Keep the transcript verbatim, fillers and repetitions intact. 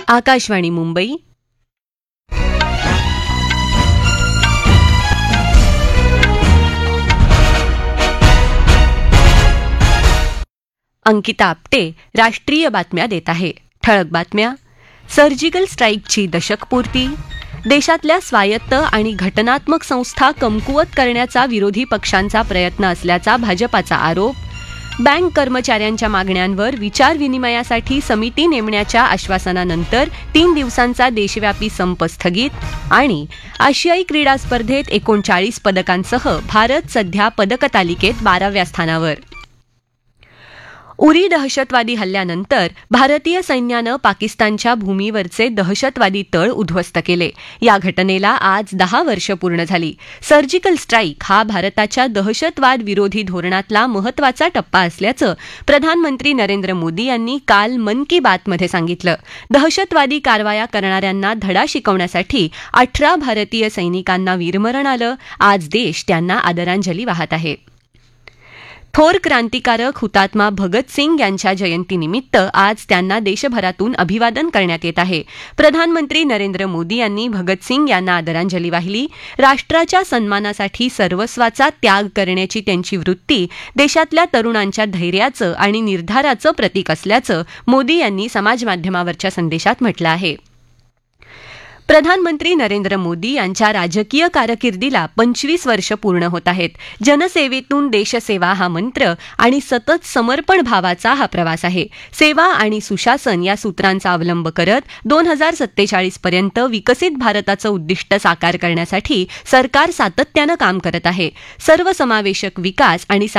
आकाशवाणी मुंबई. अंकिता आपटे राष्ट्रीय बातम्या देत आहे. ठळक बातम्या. सर्जिकल स्ट्राईकची दशकपूर्ती, देशातल्या स्वायत्त आणि घटनात्मक संस्था कमकुवत करण्याचा विरोधी पक्षांचा प्रयत्न असल्याचा भाजपाचा आरोप, बँक कर्मचाऱ्यांच्या मागण्यांवर विचारविनिमयासाठी समिती नेमण्याच्या आश्वासनानंतर तीन दिवसांचा देशव्यापी संप स्थगित आणि आशियाई क्रीडा स्पर्धेत एकोणचाळीस पदकांसह भारत सध्या पदकतालिकेत बाराव्या स्थानावर. उरी दहशतवादी हल्ल्यानंतर भारतीय सैन्यानं पाकिस्तानच्या भूमीवरचे दहशतवादी तळ उद्ध्वस्त केले. या घटनेला आज दहा वर्ष पूर्ण झाली. सर्जिकल स्ट्राईक हा भारताच्या दहशतवाद विरोधी धोरणातला महत्वाचा टप्पा असल्याचं प्रधानमंत्री नरेंद्र मोदी यांनी काल मन की बातमध्ये सांगितलं. दहशतवादी कारवाया करणाऱ्यांना धडा शिकवण्यासाठी अठरा भारतीय सैनिकांना वीरमरण आलं. आज देश त्यांना आदरांजली वाहत आहे. थोर क्रांतिकारक हुतात्मा भगतसिंग यांच्या जयंतीनिमित्त आज त्यांना देशभरातून अभिवादन करण्यात येत आहे. प्रधानमंत्री नरेंद्र मोदी यांनी भगतसिंग यांना आदरांजली वाहिली. राष्ट्राच्या सन्मानासाठी सर्वस्वाचा त्याग करण्याची त्यांची वृत्ती देशातल्या तरुणांच्या धैर्याचं आणि निर्धाराचं प्रतीक असल्याचं मोदी यांनी समाजमाध्यमावरच्या संदेशात म्हटलं आहे. प्रधानमंत्री नरेंद्र मोदी यांच्या राजकीय कारकिर्दीला पंचवीस वर्ष पूर्ण होत आहेत. जनसेवेतून देशसेवा हा मंत्र आणि सतत समर्पण भावाचा हा प्रवास आहे. सेवा आणि सुशासन या सूत्रांचा अवलंब करत दोन हजार सत्तेचाळीस पर्यंत विकसित भारताचं उद्दिष्ट साकार करण्यासाठी सरकार सातत्यानं काम करत आहे. सर्वसमावेशक विकास आणि